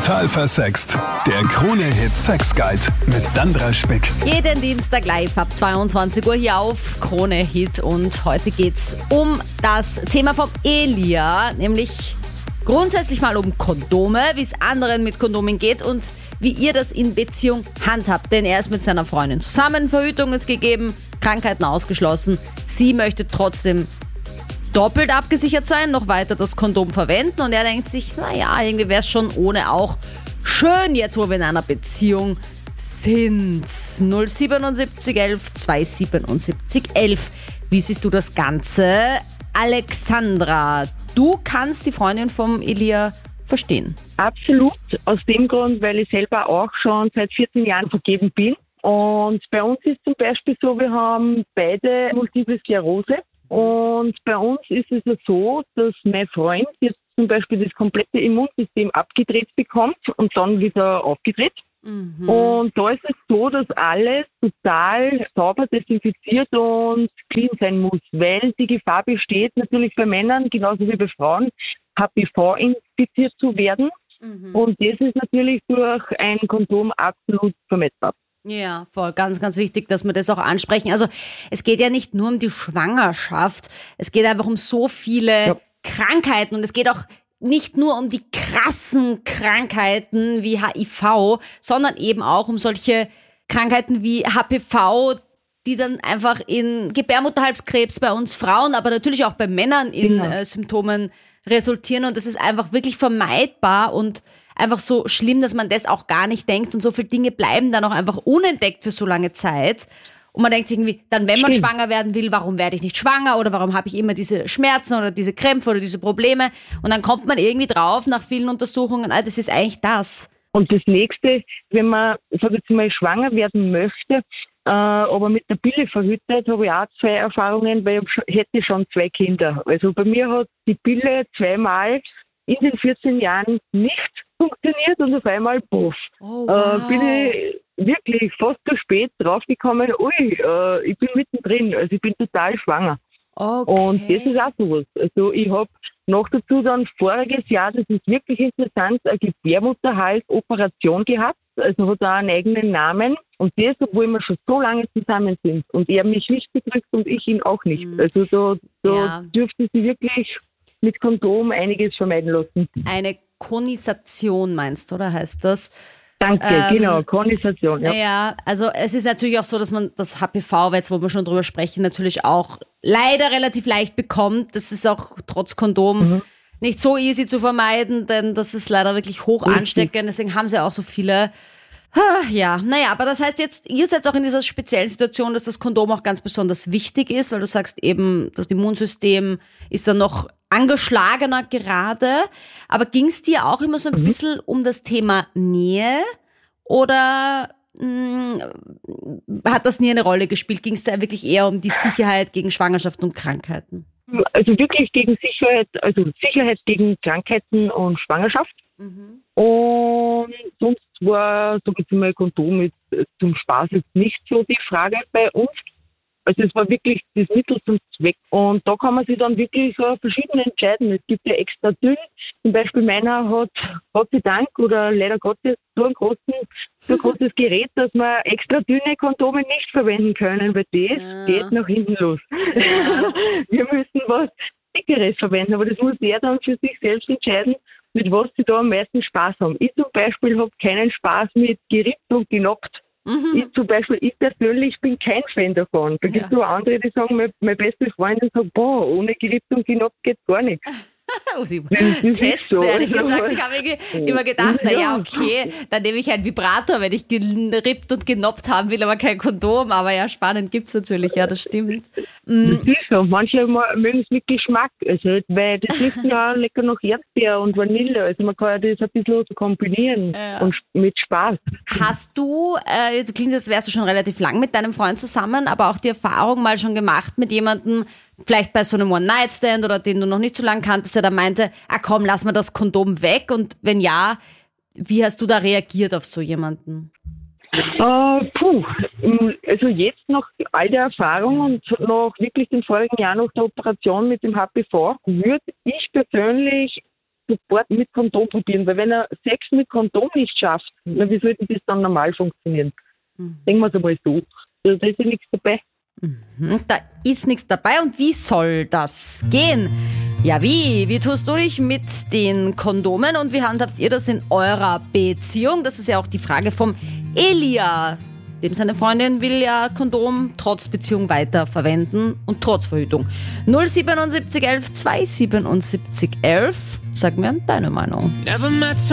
Total versext. Der Krone-Hit Sex Guide mit Sandra Spick. Jeden Dienstag live ab 22 Uhr hier auf Krone Hit. Und heute geht's um das Thema vom Elia, nämlich grundsätzlich mal um Kondome, wie es anderen mit Kondomen geht und wie ihr das in Beziehung handhabt. Denn er ist mit seiner Freundin zusammen, Verhütung ist gegeben, Krankheiten ausgeschlossen. Sie möchte trotzdem doppelt abgesichert sein, noch weiter das Kondom verwenden und er denkt sich, naja, irgendwie wäre es schon ohne auch schön, jetzt wo wir in einer Beziehung sind. 077 11 277 11. Wie siehst du das Ganze? Alexandra, du kannst die Freundin vom Elia verstehen. Absolut, aus dem Grund, weil ich selber auch schon seit 14 Jahren vergeben bin. Und bei uns ist zum Beispiel so, wir haben beide Multiple Sklerose. Und bei uns ist es ja so, dass mein Freund jetzt zum Beispiel das komplette Immunsystem abgedreht bekommt und dann wieder aufgedreht. Und da ist es so, dass alles total sauber desinfiziert und clean sein muss, weil die Gefahr besteht natürlich bei Männern genauso wie bei Frauen, HPV infiziert zu werden. Und das ist natürlich durch ein Kondom absolut vermeidbar. Ja, voll. Ganz, ganz wichtig, dass wir das auch ansprechen. Also es geht ja nicht nur um die Schwangerschaft, es geht einfach um so viele Krankheiten und es geht auch nicht nur um die krassen Krankheiten wie HIV, sondern eben auch um solche Krankheiten wie HPV, die dann einfach in Gebärmutterhalskrebs bei uns Frauen, aber natürlich auch bei Männern in Symptomen resultieren und das ist einfach wirklich vermeidbar und einfach so schlimm, dass man das auch gar nicht denkt und so viele Dinge bleiben dann auch einfach unentdeckt für so lange Zeit. Und man denkt sich irgendwie, dann wenn man schwanger werden will, warum werde ich nicht schwanger oder warum habe ich immer diese Schmerzen oder diese Krämpfe oder diese Probleme? Und dann kommt man irgendwie drauf nach vielen Untersuchungen, das ist eigentlich das. Und das Nächste, wenn man, sag jetzt mal, schwanger werden möchte, aber mit der Pille verhütet, habe ich auch 2 Erfahrungen, weil ich hätte schon 2 Kinder. Also bei mir hat die Pille 2-mal in den 14 Jahren nicht funktioniert und auf einmal, puff, bin ich wirklich fast zu spät draufgekommen, ich bin mittendrin, also ich bin total schwanger. Okay. Und das ist auch sowas. Also ich habe noch dazu dann voriges Jahr, das ist wirklich interessant, eine Gebärmutterhalsoperation gehabt, also hat auch einen eigenen Namen und das, obwohl wir schon so lange zusammen sind und er mich nicht betrügt und ich ihn auch nicht. Also da dürfte sie wirklich mit Kondom einiges vermeiden lassen. Eine Konisation meinst du, oder heißt das? Danke, genau, Konisation. Ja. Ja, also es ist natürlich auch so, dass man das HPV, jetzt wo wir schon drüber sprechen, natürlich auch leider relativ leicht bekommt. Das ist auch trotz Kondom nicht so easy zu vermeiden, denn das ist leider wirklich hoch ansteckend. Deswegen haben sie auch so viele. Ja, naja, aber das heißt jetzt, ihr seid auch in dieser speziellen Situation, dass das Kondom auch ganz besonders wichtig ist, weil du sagst eben, das Immunsystem ist dann noch angeschlagener gerade. Aber ging es dir auch immer so ein bisschen um das Thema Nähe oder hat das nie eine Rolle gespielt? Ging es da wirklich eher um die Sicherheit gegen Schwangerschaften und Krankheiten? Also wirklich gegen Sicherheit, also Sicherheit gegen Krankheiten und Schwangerschaft. Und sonst war, sag ich mal, Kondom jetzt zum Spaß jetzt nicht so die Frage bei uns. Also es war wirklich das Mittel zum Zweck. Und da kann man sich dann wirklich verschieden entscheiden. Es gibt ja extra dünn. Zum Beispiel meiner hat, Gott sei Dank oder leider Gottes, so ein großes Gerät, dass wir extra dünne Kondome nicht verwenden können, weil das geht nach hinten los. Ja. Wir müssen was Dickeres verwenden, aber das muss jeder dann für sich selbst entscheiden, mit was sie da am meisten Spaß haben. Ich zum Beispiel habe keinen Spaß mit gerippt und genockt. Ich persönlich bin kein Fan davon. Da gibt es nur andere, die sagen, meine beste Freundin sagt, ohne gerippt und genockt geht gar nichts. Testen, ehrlich gesagt. Ich habe immer gedacht, okay, dann nehme ich einen Vibrator, wenn ich gerippt und genoppt haben will, aber kein Kondom. Aber ja, spannend gibt's natürlich, ja, das stimmt. Das ist so. Manche mögen es mit Geschmack, also, weil das ist ja lecker nach Erdbeer und Vanille. Also man kann ja das ein bisschen so kombinieren und mit Spaß. Hast du klingst, als wärst du schon relativ lang mit deinem Freund zusammen, aber auch die Erfahrung mal schon gemacht mit jemandem, vielleicht bei so einem One-Night-Stand oder den du noch nicht so lange kanntest, der da meinte, komm, lass mal das Kondom weg und wenn ja, wie hast du da reagiert auf so jemanden? Also jetzt nach all der Erfahrung und nach wirklich dem vorigen Jahr nach der Operation mit dem HPV würde ich persönlich sofort mit Kondom probieren, weil wenn er Sex mit Kondom nicht schafft, wie sollte das dann normal funktionieren? Denken wir es einmal so. Also da ist ja nichts dabei. Da ist nichts dabei. Und wie soll das gehen? Ja, wie? Wie tust du dich mit den Kondomen und wie handhabt ihr das in eurer Beziehung? Das ist ja auch die Frage vom Elia. Dem seine Freundin will ja Kondom trotz Beziehung weiter verwenden und trotz Verhütung. 07711 27711. Sag mir deine Meinung. Never met